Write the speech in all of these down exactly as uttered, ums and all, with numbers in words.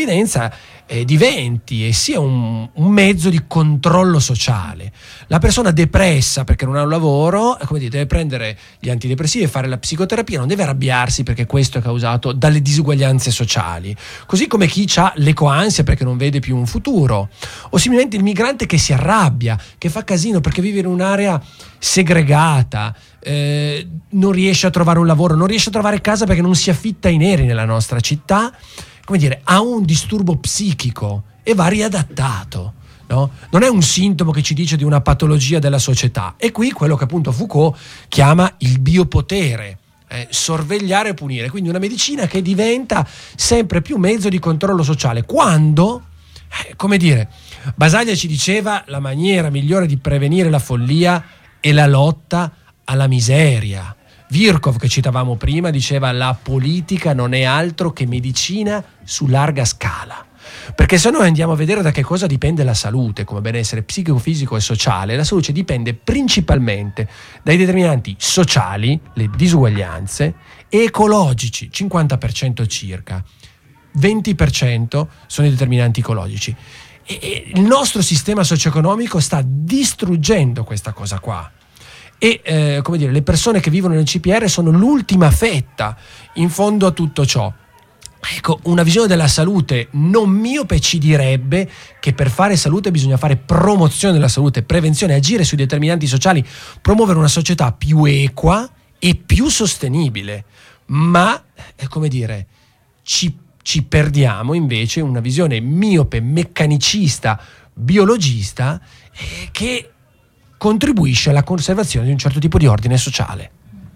evidenza eh, diventi e sia un, un mezzo di controllo sociale. La persona depressa perché non ha un lavoro, come dire, deve prendere gli antidepressivi e fare la psicoterapia, non deve arrabbiarsi perché questo è causato dalle disuguaglianze sociali. Così come chi ha l'ecoansia perché non vede più un futuro, o similmente il migrante che si arrabbia, che fa casino perché vive in un'area segregata, eh, non riesce a trovare un lavoro, non riesce a trovare casa perché non si affitta ai neri nella nostra città, come dire, ha un disturbo psichico e va riadattato. No? Non è un sintomo che ci dice di una patologia della società. E qui quello che appunto Foucault chiama il biopotere, eh, sorvegliare e punire. Quindi una medicina che diventa sempre più mezzo di controllo sociale. Quando, eh, come dire, Basaglia ci diceva la maniera migliore di prevenire la follia è la lotta alla miseria. Virkov, che citavamo prima, diceva la politica non è altro che medicina su larga scala. Perché se noi andiamo a vedere da che cosa dipende la salute, come benessere psichico, fisico e sociale, la salute dipende principalmente dai determinanti sociali, le disuguaglianze, e ecologici, cinquanta per cento circa. venti per cento sono i determinanti ecologici. E, e il nostro sistema socio-economico sta distruggendo questa cosa qua. E eh, come dire, le persone che vivono nel C P R sono l'ultima fetta in fondo a tutto ciò. Ecco, una visione della salute non miope ci direbbe che per fare salute bisogna fare promozione della salute, prevenzione, agire sui determinanti sociali, promuovere una società più equa e più sostenibile. Ma, è come dire, ci, ci perdiamo invece in una visione miope, meccanicista, biologista, eh, che contribuisce alla conservazione di un certo tipo di ordine sociale.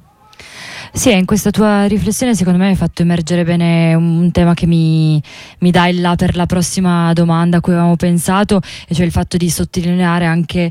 Sì, in questa tua riflessione secondo me hai fatto emergere bene un tema che mi, mi dà il là per la prossima domanda a cui avevamo pensato, e cioè il fatto di sottolineare anche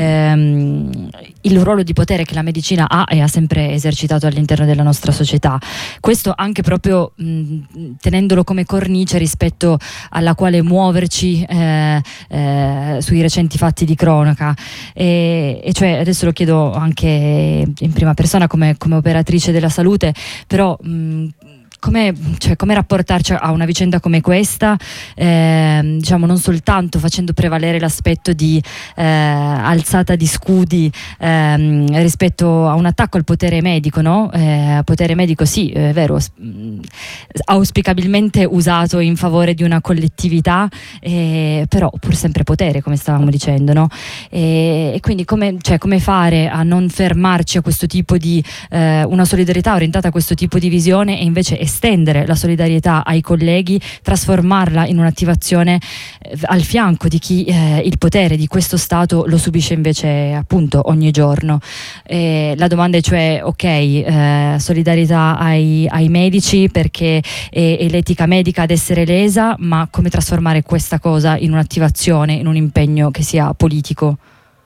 ehm, il ruolo di potere che la medicina ha e ha sempre esercitato all'interno della nostra società. Questo anche proprio mh, tenendolo come cornice rispetto alla quale muoverci eh, eh, sui recenti fatti di cronaca. E, e cioè adesso lo chiedo anche in prima persona come, come operatrice della salute, però mh, come, cioè, come rapportarci a una vicenda come questa, eh, diciamo non soltanto facendo prevalere l'aspetto di eh, alzata di scudi eh, rispetto a un attacco al potere medico, no? Eh, potere medico sì, è vero, auspicabilmente usato in favore di una collettività, eh, però pur sempre potere, come stavamo dicendo, no? E, e quindi come, cioè, come fare a non fermarci a questo tipo di eh, una solidarietà orientata a questo tipo di visione e invece estendere la solidarietà ai colleghi, trasformarla in un'attivazione eh, al fianco di chi eh, il potere di questo Stato lo subisce invece appunto ogni giorno. Eh, la domanda è cioè, ok, eh, solidarietà ai, ai medici perché è, è l'etica medica ad essere lesa, ma come trasformare questa cosa in un'attivazione, in un impegno che sia politico?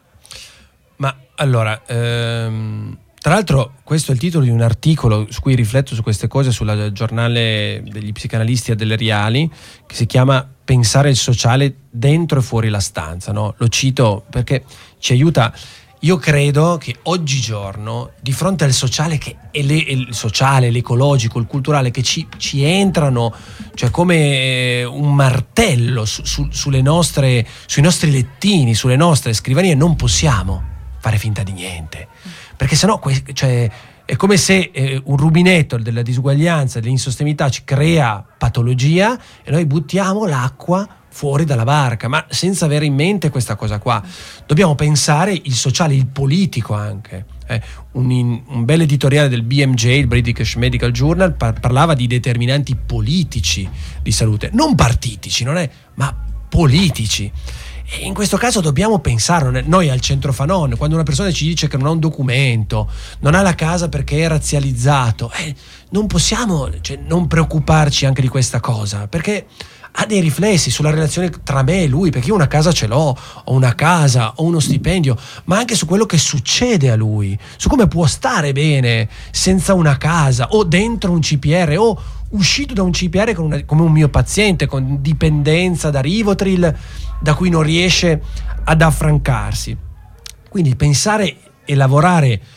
Ma allora... Ehm... Tra l'altro questo è il titolo di un articolo su cui rifletto su queste cose sul giornale degli psicanalisti a delle Reali, che si chiama Pensare il sociale dentro e fuori la stanza, no? Lo cito perché ci aiuta. Io credo che oggigiorno, di fronte al sociale, che è le, il sociale, l'ecologico, il culturale, che ci, ci entrano, cioè come un martello su, su, sulle nostre, sui nostri lettini, sulle nostre scrivanie, non possiamo fare finta di niente. Perché sennò, cioè, è come se eh, un rubinetto della disuguaglianza, dell'insostenibilità ci crea patologia e noi buttiamo l'acqua fuori dalla barca, ma senza avere in mente questa cosa qua. Dobbiamo pensare il sociale, il politico anche. Eh, un, in, un bel editoriale del B M J, il British Medical Journal, par- parlava di determinanti politici di salute, non partitici, non è, ma politici. E in questo caso dobbiamo pensare, noi al centro Fanon, quando una persona ci dice che non ha un documento, non ha la casa perché è razzializzato, eh, non possiamo cioè, non preoccuparci anche di questa cosa, perché ha dei riflessi sulla relazione tra me e lui, perché io una casa ce l'ho, ho una casa, ho uno stipendio, ma anche su quello che succede a lui, su come può stare bene senza una casa, o dentro un C P R, o uscito da un C P R con una, come un mio paziente, con dipendenza da Rivotril, da cui non riesce ad affrancarsi. Quindi pensare e lavorare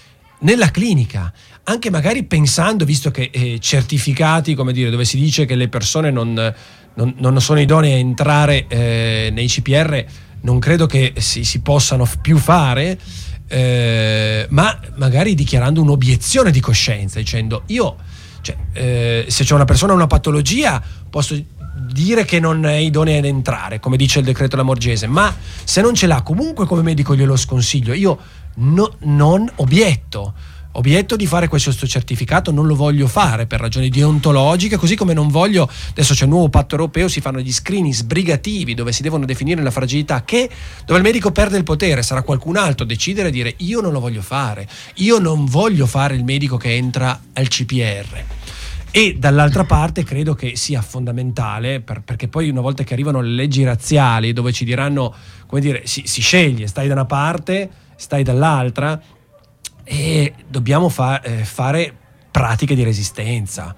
nella clinica, anche magari pensando, visto che eh, certificati, come dire, dove si dice che le persone non, non, non sono idonee a entrare eh, nei C P R, non credo che si, si possano più fare, eh, ma magari dichiarando un'obiezione di coscienza, dicendo io, cioè, eh, se c'è una persona ha una patologia, posso dire che non è idonea ad entrare, come dice il decreto Lamorgese, ma se non ce l'ha, comunque come medico glielo sconsiglio, io no, non obietto obietto di fare questo certificato, non lo voglio fare per ragioni deontologiche, così come non voglio, adesso c'è il nuovo patto europeo, si fanno gli screening sbrigativi dove si devono definire la fragilità, che dove il medico perde il potere, sarà qualcun altro a decidere e dire io non lo voglio fare, io non voglio fare il medico che entra al C P R. E dall'altra parte credo che sia fondamentale, per, perché poi una volta che arrivano le leggi razziali dove ci diranno, come dire, si, si sceglie, stai da una parte, stai dall'altra, e dobbiamo fa, eh, fare pratiche di resistenza,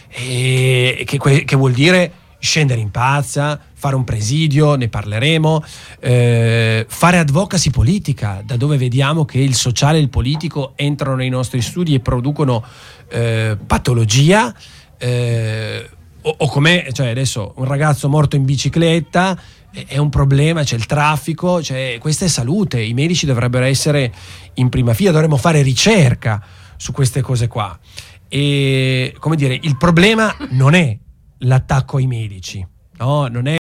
e che, che vuol dire scendere in piazza, fare un presidio, ne parleremo, eh, fare advocacy politica, da dove vediamo che il sociale e il politico entrano nei nostri studi e producono eh, patologia, eh, o, o come, cioè adesso un ragazzo morto in bicicletta è un problema, c'è il traffico, cioè, questa è salute, i medici dovrebbero essere in prima fila, dovremmo fare ricerca su queste cose qua. E come dire, il problema non è l'attacco ai medici, no? Non è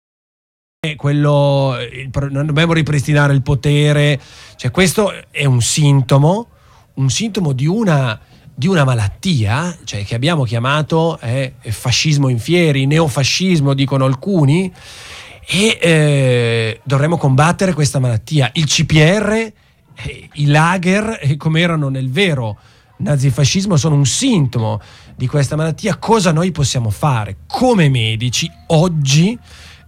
quello, il, non dobbiamo ripristinare il potere, cioè questo è un sintomo, un sintomo di una di una malattia, cioè che abbiamo chiamato eh, fascismo in fieri, neofascismo dicono alcuni, e eh, dovremmo combattere questa malattia. Il C P R, eh, i lager, eh, come erano nel vero nazifascismo, sono un sintomo di questa malattia. Cosa noi possiamo fare come medici oggi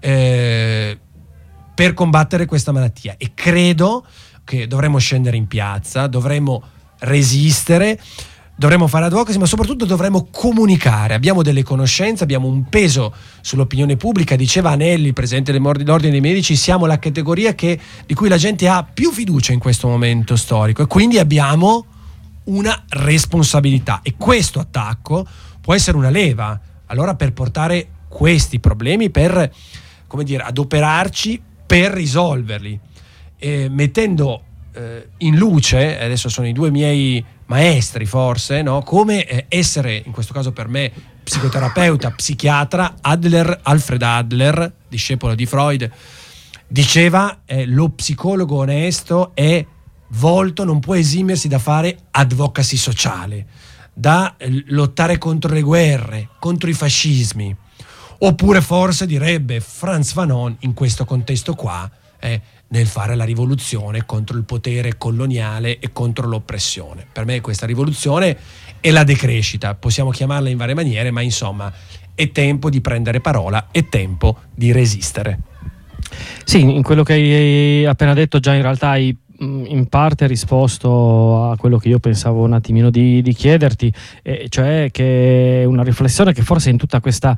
eh, per combattere questa malattia? E credo che dovremmo scendere in piazza, dovremmo resistere, dovremmo fare advocacy, ma soprattutto dovremmo comunicare. Abbiamo delle conoscenze, abbiamo un peso sull'opinione pubblica. Diceva Anelli, presidente dell'Ordine dei Medici, siamo la categoria che, di cui la gente ha più fiducia in questo momento storico, e quindi abbiamo una responsabilità, e questo attacco può essere una leva allora per portare questi problemi, per, come dire, adoperarci per risolverli, e mettendo eh, in luce, adesso sono i due miei maestri forse, no? Come eh, essere, in questo caso per me, psicoterapeuta, psichiatra. Adler, Alfred Adler, discepolo di Freud, diceva eh, lo psicologo onesto è volto, non può esimersi da fare advocacy sociale, da eh, lottare contro le guerre, contro i fascismi. Oppure forse direbbe Frantz Fanon in questo contesto qua, eh, nel fare la rivoluzione contro il potere coloniale e contro l'oppressione. Per me questa rivoluzione è la decrescita, possiamo chiamarla in varie maniere, ma insomma è tempo di prendere parola, è tempo di resistere. Sì, in quello che hai appena detto già in realtà hai in parte risposto a quello che io pensavo un attimino di, di chiederti, eh, cioè che una riflessione che forse in tutta questa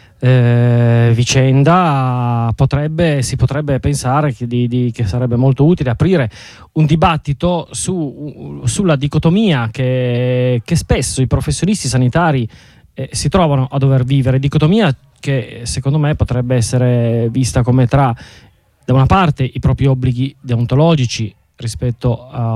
Eh, vicenda potrebbe, si potrebbe pensare che, di, di, che sarebbe molto utile aprire un dibattito su, sulla dicotomia che, che spesso i professionisti sanitari eh, si trovano a dover vivere, dicotomia che secondo me potrebbe essere vista come tra, da una parte, i propri obblighi deontologici rispetto a,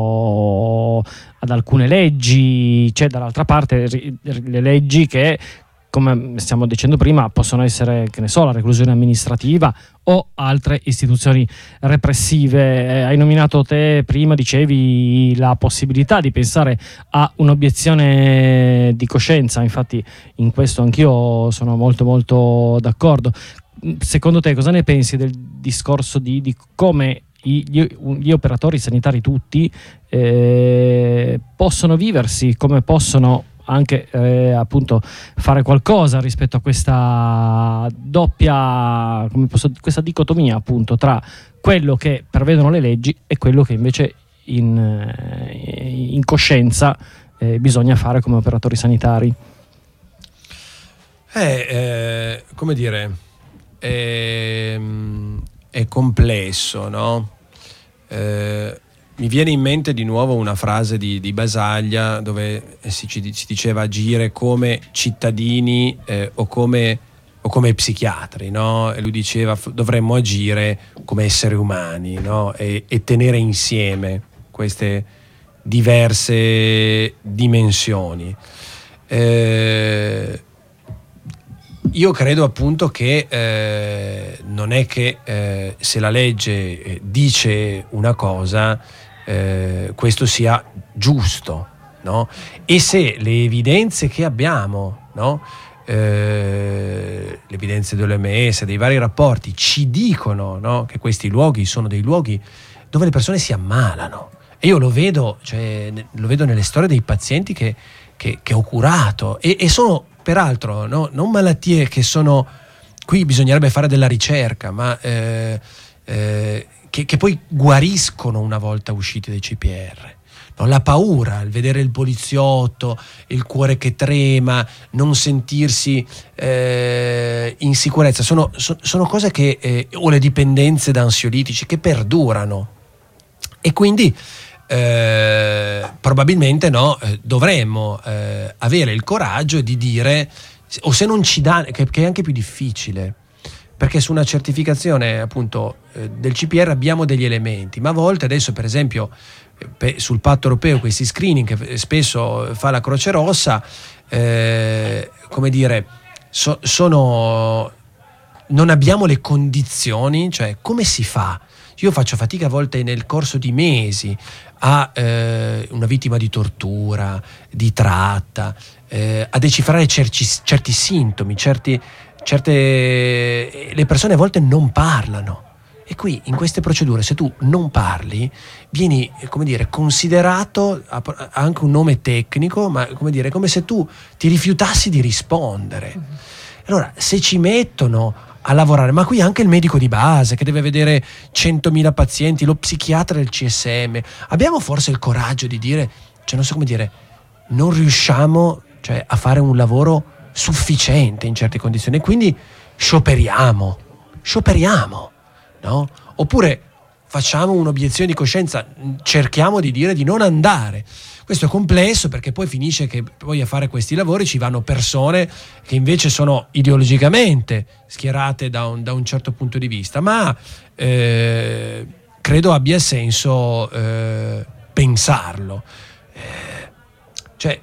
o, ad alcune leggi, c'è dall'altra parte le leggi che, come stiamo dicendo prima, possono essere, che ne so, la reclusione amministrativa o altre istituzioni repressive. Eh, hai nominato te prima, dicevi, la possibilità di pensare a un'obiezione di coscienza, infatti in questo anch'io sono molto molto d'accordo. Secondo te cosa ne pensi del discorso di, di come gli, gli operatori sanitari tutti eh, possono viversi, come possono anche eh, appunto fare qualcosa rispetto a questa doppia, come posso, questa dicotomia appunto tra quello che prevedono le leggi e quello che invece in, in coscienza eh, bisogna fare come operatori sanitari? Eh, eh, come dire, è, è complesso, no? Eh, mi viene in mente di nuovo una frase di, di Basaglia dove si, si diceva agire come cittadini eh, o, come, o come psichiatri, no? E lui diceva dovremmo agire come esseri umani, no? e, e tenere insieme queste diverse dimensioni. Eh, io credo appunto che eh, non è che eh, se la legge dice una cosa eh, questo sia giusto, no? E se le evidenze che abbiamo, no? eh, le evidenze dell'O M S, dei vari rapporti ci dicono, no? che questi luoghi sono dei luoghi dove le persone si ammalano. E io lo vedo, cioè, lo vedo nelle storie dei pazienti che, che, che ho curato e, e sono peraltro no, non malattie che sono, qui bisognerebbe fare della ricerca, ma eh, eh, che, che poi guariscono una volta usciti dai C P R. No, la paura, il vedere il poliziotto, il cuore che trema, non sentirsi eh, in sicurezza, sono, so, sono cose che, eh, o le dipendenze da ansiolitici che perdurano. E quindi Eh, probabilmente no, eh, dovremmo eh, avere il coraggio di dire, o se non ci dà, che, che è anche più difficile, perché su una certificazione appunto eh, del C P R abbiamo degli elementi, ma a volte adesso per esempio eh, pe, sul patto europeo questi screening che spesso fa la Croce Rossa, eh, come dire, so, sono non abbiamo le condizioni, cioè come si fa? Io faccio fatica a volte nel corso di mesi a eh, una vittima di tortura, di tratta, eh, a decifrare certi, certi sintomi, certi, certe... le persone a volte non parlano. E qui in queste procedure, se tu non parli, vieni, come dire, considerato, ha anche un nome tecnico, ma come dire, come se tu ti rifiutassi di rispondere. Allora, se ci mettono a lavorare, ma qui anche il medico di base che deve vedere centomila pazienti, lo psichiatra del C S M, abbiamo forse il coraggio di dire, cioè non so come dire, non riusciamo cioè, a fare un lavoro sufficiente in certe condizioni e quindi scioperiamo, scioperiamo, no? Oppure facciamo un'obiezione di coscienza, cerchiamo di dire di non andare. Questo è complesso perché poi finisce che poi a fare questi lavori ci vanno persone che invece sono ideologicamente schierate da un, da un certo punto di vista, ma eh, credo abbia senso eh, pensarlo. Eh, cioè,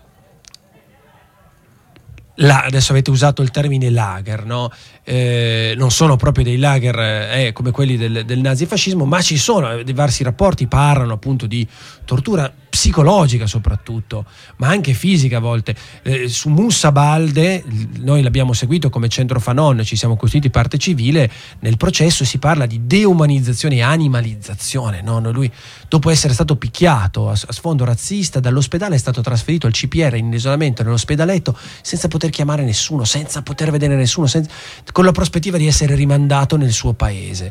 la, adesso avete usato il termine lager, no? Eh, non sono proprio dei lager eh, come quelli del, del nazifascismo, ma ci sono diversi rapporti, parlano appunto di tortura psicologica soprattutto, ma anche fisica a volte. Eh, su Moussa Balde, noi l'abbiamo seguito come centro Fanon, ci siamo costituiti parte civile, nel processo si parla di deumanizzazione e animalizzazione, no? Lui dopo essere stato picchiato a, a sfondo razzista dall'ospedale è stato trasferito al C P R in isolamento nell'ospedaletto senza poter chiamare nessuno, senza poter vedere nessuno, senza, con la prospettiva di essere rimandato nel suo paese.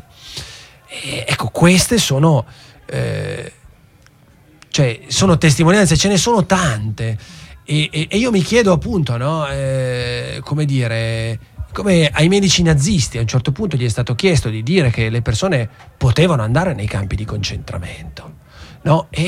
E, ecco, queste sono eh, cioè sono testimonianze, ce ne sono tante e, e, e io mi chiedo appunto, no, eh, come dire, come ai medici nazisti a un certo punto gli è stato chiesto di dire che le persone potevano andare nei campi di concentramento, no? E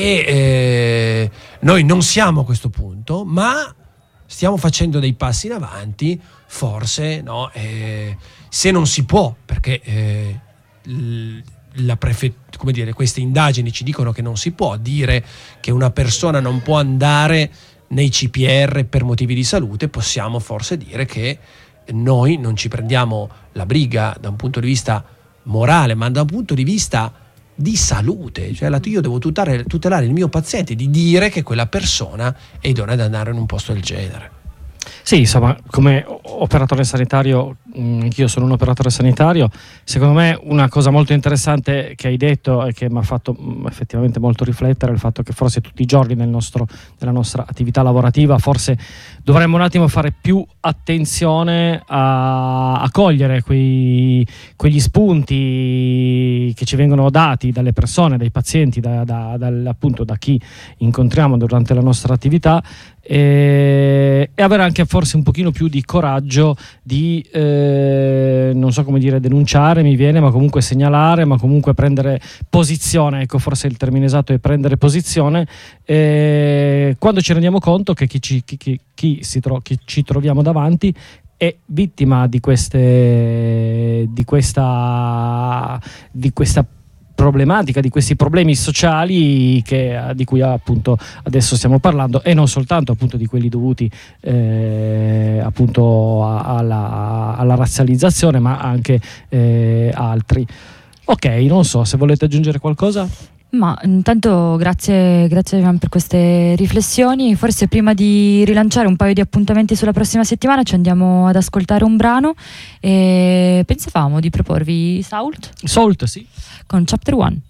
eh, noi non siamo a questo punto, ma stiamo facendo dei passi in avanti, forse, no? Eh, se non si può, perché eh, l- la prefe- come dire, queste indagini ci dicono che non si può dire che una persona non può andare nei C P R per motivi di salute, possiamo forse dire che noi non ci prendiamo la briga da un punto di vista morale, ma da un punto di vista di salute, cioè io devo tutelare, tutelare il mio paziente, di dire che quella persona è idonea ad andare in un posto del genere. Sì, insomma, come operatore sanitario, anch'io sono un operatore sanitario, secondo me una cosa molto interessante che hai detto e che mi ha fatto effettivamente molto riflettere è il fatto che forse tutti i giorni nel nostro, nella nostra attività lavorativa forse dovremmo un attimo fare più attenzione a, a cogliere quei, quegli spunti che ci vengono dati dalle persone, dai pazienti, da, da, da, appunto da chi incontriamo durante la nostra attività, e, e avere anche forse un pochino più di coraggio di eh, eh, non so come dire denunciare, mi viene, ma comunque segnalare, ma comunque prendere posizione, ecco, forse il termine esatto è prendere posizione, eh, quando ci rendiamo conto che chi ci, chi, chi, chi si tro- chi ci troviamo davanti è vittima di queste di questa di questa problematica, di questi problemi sociali che, di cui appunto adesso stiamo parlando, e non soltanto appunto di quelli dovuti eh, appunto a, alla, alla razzializzazione, ma anche eh, altri. Ok, non so se volete aggiungere qualcosa. Ma intanto grazie, grazie Ivan per queste riflessioni. Forse prima di rilanciare un paio di appuntamenti sulla prossima settimana ci andiamo ad ascoltare un brano e pensavamo di proporvi Salt Salt, sì, con Chapter One.